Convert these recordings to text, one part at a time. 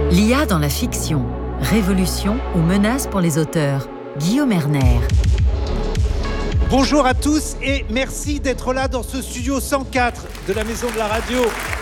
L'IA dans la fiction, révolution ou menace pour les auteurs. Guillaume Erner. Bonjour à tous et merci d'être là dans ce studio 104 de la Maison de la Radio.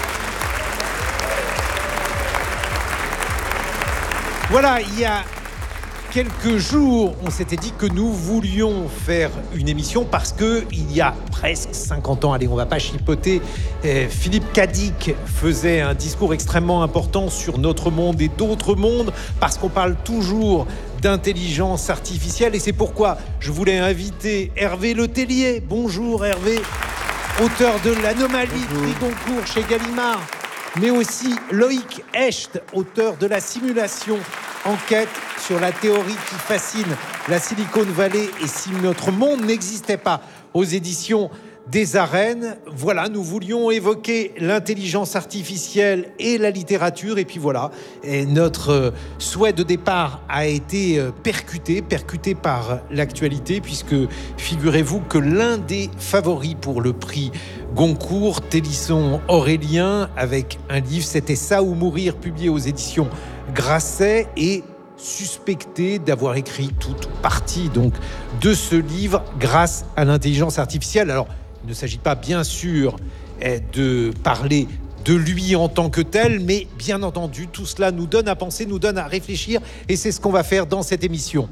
Voilà, il y a quelques jours, on s'était dit que nous voulions faire une émission parce qu'il y a presque 50 ans, allez, on ne va pas chipoter, Philippe Cadic faisait un discours extrêmement important sur notre monde et d'autres mondes parce qu'on parle toujours d'intelligence artificielle et c'est pourquoi je voulais inviter Hervé Letellier. Bonjour Hervé, auteur de l'Anomalie, prix Goncourt chez Gallimard, mais aussi Loïc Hecht, auteur de La Simulation, enquête sur la théorie qui fascine la Silicon Valley et si notre monde n'existait pas, aux éditions des Arènes. Voilà, nous voulions évoquer l'intelligence artificielle et la littérature et puis voilà, et notre souhait de départ a été percuté par l'actualité puisque figurez-vous que l'un des favoris pour le prix Goncourt, Télisson Aurélien, avec un livre, c'était Ça ou mourir, publié aux éditions Grasset, et suspecté d'avoir écrit toute partie donc de ce livre grâce à l'intelligence artificielle. Alors, il ne s'agit pas bien sûr de parler de lui en tant que tel, mais bien entendu, tout cela nous donne à penser, nous donne à réfléchir, et c'est ce qu'on va faire dans cette émission.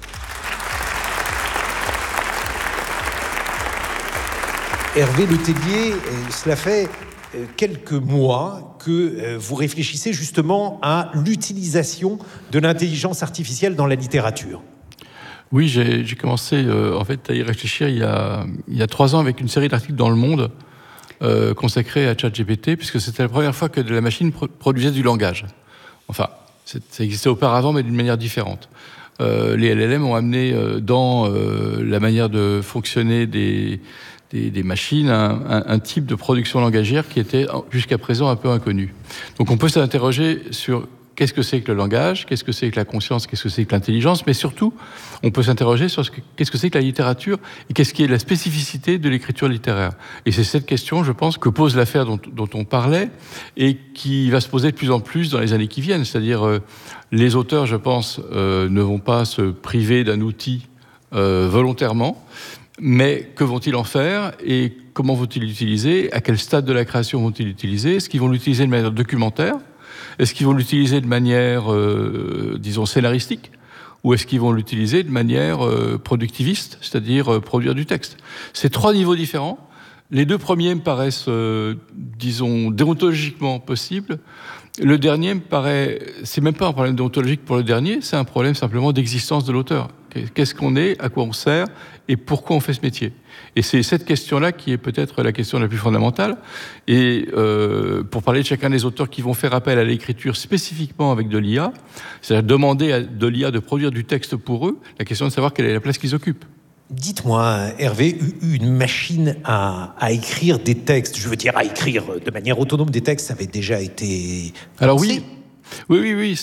Hervé Letellier, cela fait quelques mois que vous réfléchissez justement à l'utilisation de l'intelligence artificielle dans la littérature. Oui, j'ai commencé en fait à y réfléchir il y a 3 ans avec une série d'articles dans Le Monde consacrés à ChatGPT, puisque c'était la première fois que la machine produisait du langage. Enfin, ça existait auparavant, mais d'une manière différente. Les LLM ont amené dans la manière de fonctionner des machines, un type de production langagière qui était jusqu'à présent un peu inconnu. Donc on peut s'interroger sur qu'est-ce que c'est que le langage, qu'est-ce que c'est que la conscience, qu'est-ce que c'est que l'intelligence, mais surtout, on peut s'interroger sur qu'est-ce que c'est que la littérature et qu'est-ce qui est la spécificité de l'écriture littéraire. Et c'est cette question, je pense, que pose l'affaire dont on parlait et qui va se poser de plus en plus dans les années qui viennent. C'est-à-dire, les auteurs, je pense, ne vont pas se priver d'un outil volontairement. Mais que vont-ils en faire et comment vont-ils l'utiliser? À quel stade de la création vont-ils l'utiliser? Est-ce qu'ils vont l'utiliser de manière documentaire? Est-ce qu'ils vont l'utiliser de manière, disons, scénaristique? Ou est-ce qu'ils vont l'utiliser de manière productiviste, c'est-à-dire produire du texte? C'est 3 niveaux différents. Les 2 premiers me paraissent, disons, déontologiquement possibles. Le dernier me paraît... C'est même pas un problème déontologique pour le dernier, c'est un problème simplement d'existence de l'auteur. Qu'est-ce qu'on est, à quoi on sert et pourquoi on fait ce métier. Et c'est cette question-là qui est peut-être la question la plus fondamentale. Et pour parler de chacun des auteurs qui vont faire appel à l'écriture spécifiquement avec de l'IA, c'est-à-dire demander à de l'IA de produire du texte pour eux, la question de savoir quelle est la place qu'ils occupent. Dites-moi, Hervé, une machine à écrire des textes, je veux dire à écrire de manière autonome des textes, ça avait déjà été pensé. Alors oui. Oui.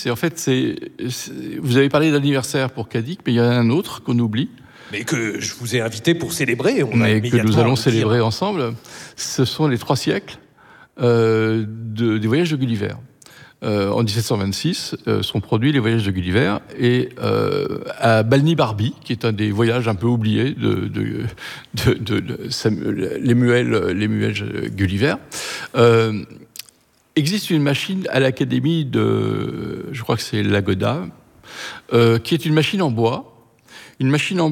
Vous avez parlé d'anniversaire pour Cadic, mais il y en a un autre qu'on oublie. Mais que je vous ai invité pour célébrer. Mais que nous allons célébrer ensemble. Ce sont les 3 siècles des voyages de Gulliver. En 1726 sont produits les voyages de Gulliver et à Balnibarbi, qui est un des voyages un peu oubliés de Lemuel Gulliver, existe une machine à l'académie de, je crois que c'est Lagoda, qui est une machine en bois